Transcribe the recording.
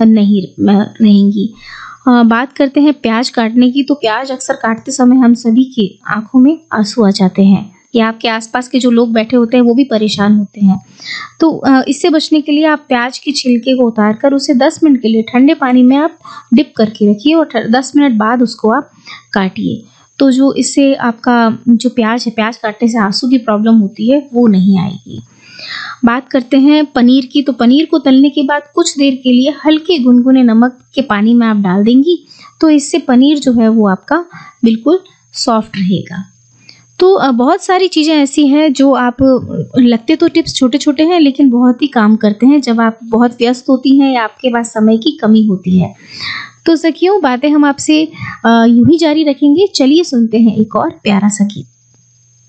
नहीं रहेंगी। बात करते हैं प्याज काटने की, तो प्याज अक्सर काटते समय हम सभी की आंखों में आंसू आ जाते हैं, या आपके आसपास के जो लोग बैठे होते हैं वो भी परेशान होते हैं। तो इससे बचने के लिए आप प्याज के छिलके को उतार कर उसे 10 मिनट के लिए ठंडे पानी में आप डिप करके रखिए और 10 मिनट बाद उसको आप काटिए। तो जो इससे आपका जो प्याज है, प्याज काटने से आंसू की प्रॉब्लम होती है वो नहीं आएगी। बात करते हैं पनीर की, तो पनीर को तलने के बाद कुछ देर के लिए हल्के गुनगुने नमक के पानी में आप डाल देंगी, तो इससे पनीर जो है वो आपका बिल्कुल सॉफ्ट रहेगा। तो बहुत सारी चीज़ें ऐसी हैं जो आप लगते तो टिप्स छोटे-छोटे हैं, लेकिन बहुत ही काम करते हैं जब आप बहुत व्यस्त होती हैं या आपके पास समय की कमी होती है। तो सखियों, बातें हम आपसे यूँ ही जारी रखेंगे। चलिए सुनते हैं एक और प्यारा सा गीत।